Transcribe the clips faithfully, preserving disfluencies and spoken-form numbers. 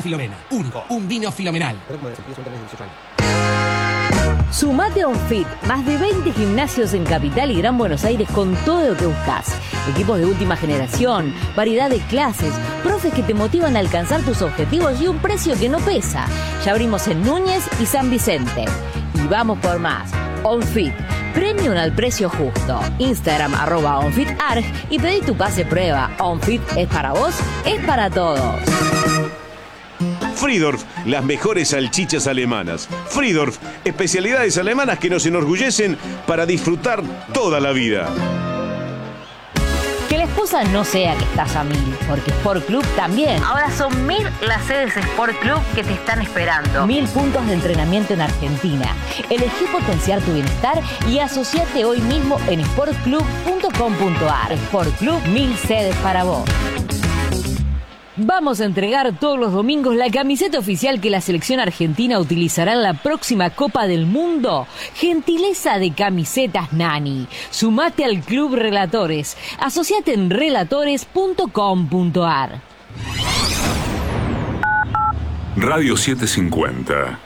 Filomena. Único. Un vino filomenal. Sumate a OnFit, más de veinte gimnasios en Capital y Gran Buenos Aires con todo lo que buscas. Equipos de última generación, variedad de clases, profes que te motivan a alcanzar tus objetivos y un precio que no pesa. Ya abrimos en Núñez y San Vicente. Y vamos por más. OnFit, premium al precio justo. Instagram arroba OnFitArg y pedí tu pase prueba. OnFit es para vos, es para todos. Friedorf, las mejores salchichas alemanas. Friedorf, especialidades alemanas que nos enorgullecen para disfrutar toda la vida. Que la excusa no sea que estás a mil, porque Sport Club también. Ahora son mil las sedes Sport Club que te están esperando. Mil puntos de entrenamiento en Argentina. Elegí potenciar tu bienestar y asociate hoy mismo en sport club punto com punto a r. Sport Club, mil sedes para vos. Vamos a entregar todos los domingos la camiseta oficial que la selección argentina utilizará en la próxima Copa del Mundo. Gentileza de Camisetas Nani. Sumate al Club Relatores. Asociate en relatores punto com punto a r. Radio setecientos cincuenta.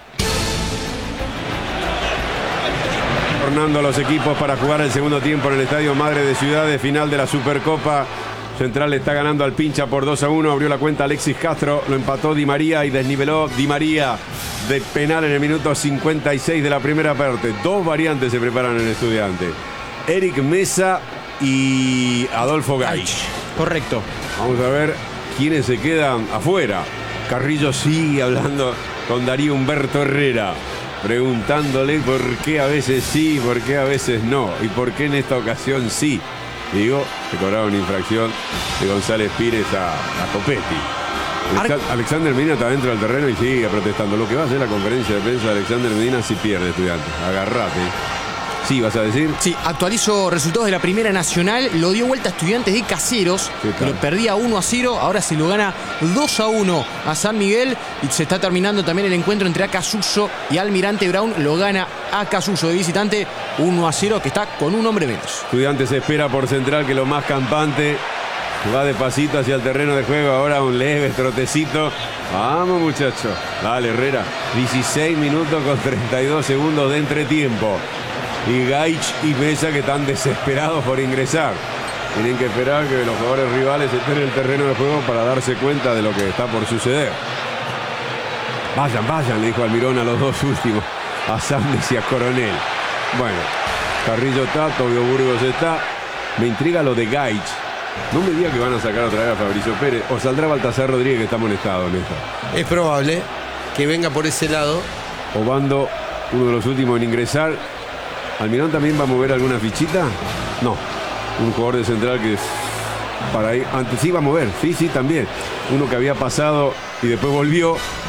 Tornando a los equipos para jugar el segundo tiempo en el Estadio Madre de Ciudades, final de la Supercopa. Central está ganando al Pincha por dos a uno. Abrió la cuenta Alexis Castro. Lo empató Di María y desniveló Di María de penal en el minuto cincuenta y seis de la primera parte. Dos variantes se preparan en Estudiante. Eric Mesa y Adolfo Gaich. Correcto. Vamos a ver quiénes se quedan afuera. Carrillo sigue hablando con Darío Humberto Herrera, preguntándole por qué a veces sí, por qué a veces no. Y por qué en esta ocasión sí. Digo, se cobraron infracción de González Pires a, a Copetti. Alex- Alexander Medina está dentro del terreno y sigue protestando. Lo que va a hacer la conferencia de prensa de Alexander Medina si pierde, Estudiantes. Agarrate. Sí, ¿vas a decir? Sí, actualizo resultados de la Primera Nacional. Lo dio vuelta a Estudiantes de Caseros. Lo perdía uno a cero. Ahora se lo gana dos a uno a San Miguel. Y se está terminando también el encuentro entre Acasuso y Almirante Brown. Lo gana Acasuso de visitante uno a cero, que está con un hombre menos. Estudiantes espera por Central, que lo más campante va despacito hacia el terreno de juego. Ahora un leve trotecito. Vamos, muchachos. Dale, Herrera. dieciséis minutos con treinta y dos segundos de entretiempo. Y Gaich y Mesa que están desesperados por ingresar. Tienen que esperar que los jugadores rivales estén en el terreno de juego para darse cuenta de lo que está por suceder. Vayan, vayan, le dijo Almirón a los dos últimos, a Sandes y a Coronel. Bueno, Carrillo está, Tobio Burgos está. Me intriga lo de Gaich. No me diga que van a sacar otra vez a Fabricio Pérez. O saldrá Baltasar Rodríguez, que está molestado en esto. Es probable que venga por ese lado. Obando, uno de los últimos en ingresar. ¿Almirón también va a mover alguna fichita? No. Un jugador de Central que es para ahí. Antes sí va a mover. Sí, sí, también. Uno que había pasado y después volvió.